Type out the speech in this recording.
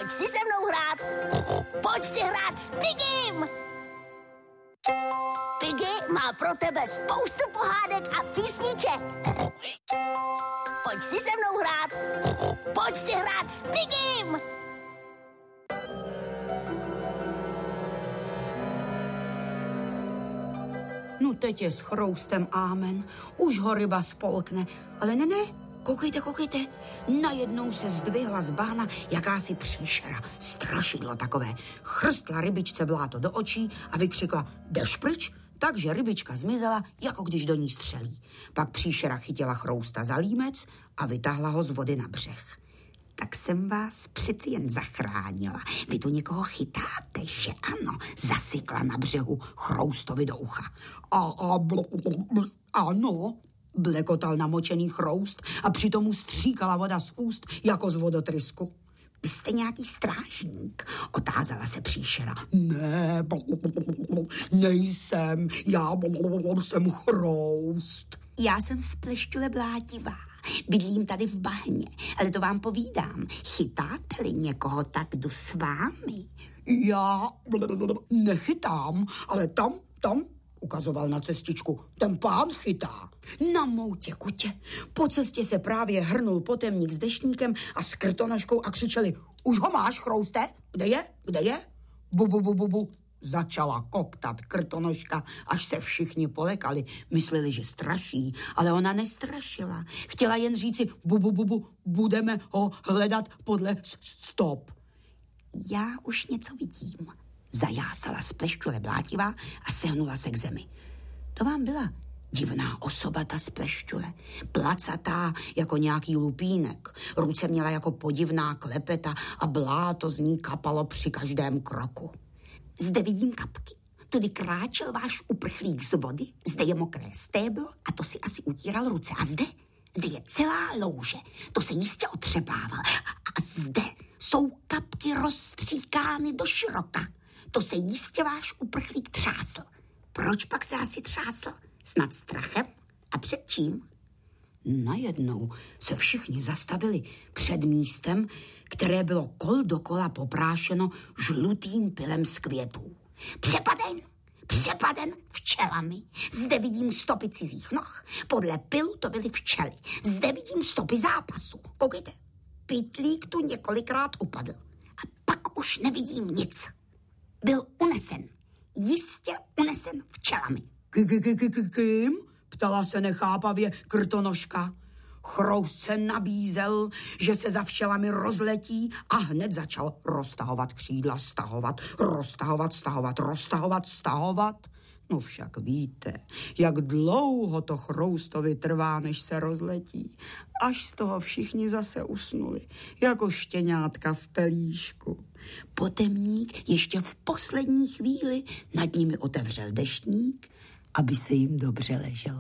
Pojď si se mnou hrát. Pojď si hrát s Piggym. Piggy má pro tebe spoustu pohádek a písniček. Pojď si se mnou hrát. Pojď si hrát s Piggym. No teď je s chroustem ámen, už ho ryba spolkne, ale ne, koukejte, najednou se zdvihla z bahna jakási příšera, strašidlo takové, chrstla rybičce bláto do očí a vykřikla, jdeš pryč? Takže rybička zmizela, jako když do ní střelí. Pak příšera chytila chrousta za límec a vytáhla ho z vody na břeh. Tak jsem vás přeci jen zachránila. Vy tu někoho chytáte, že ano? Zasykla na břehu chroustovi do ucha. Ano, blekotal namočený chroust a přitom mu stříkala voda z úst jako z vodotrysku. Vy jste nějaký strážník? Otázala se příšera. Ne, nejsem, já jsem chroust. Já jsem z Pleštule Blátivá. Bydlím tady v bahně, ale to vám povídám. Chytáte-li někoho, tak jdu s vámi. Já nechytám, ale tam, ukazoval na cestičku, ten pán chytá. Na mou těkutě. Po cestě se právě hrnul potemník s deštníkem a s krtonožkou a křičeli, už ho máš, chrouste? Kde je? Bu. Začala koktat krtonožka, až se všichni polekali. Mysleli, že straší, ale ona nestrašila. Chtěla jen říci, bu, budeme ho hledat podle stop. Já už něco vidím. Zajásala z Pleštule Blátivá a sehnula se k zemi. To vám byla divná osoba, ta z Pleštule. Placatá jako nějaký lupínek. Ruce měla jako podivná klepeta a bláto z ní kapalo při každém kroku. Zde vidím kapky. Tudy kráčel váš uprchlík z vody, zde je mokré stéblo a to si asi utíral ruce. A zde je celá louže, to se jistě otřepával. A zde jsou kapky rozstříkány do široka. To se jistě váš uprchlík třásl. Proč pak se asi třásl? Snad strachem? A před čím? Najednou se všichni zastavili před místem, které bylo kol dokola poprášeno žlutým pylem z květů. Přepaden včelami. Zde vidím stopy cizích noh. Podle pylu to byly včely. Zde vidím stopy zápasu. Koukejte, pytlík tu několikrát upadl. A pak už nevidím nic. Byl unesen. Jistě unesen včelami. Kým? Ptala se nechápavě krtonožka. Chroust se nabízel, že se za včelami rozletí a hned začal roztahovat křídla, stahovat. No však víte, jak dlouho to chroustovi trvá, než se rozletí. Až z toho všichni zase usnuli, jako štěňátka v pelíšku. Potemník ještě v poslední chvíli nad nimi otevřel deštník, aby se jim dobře leželo.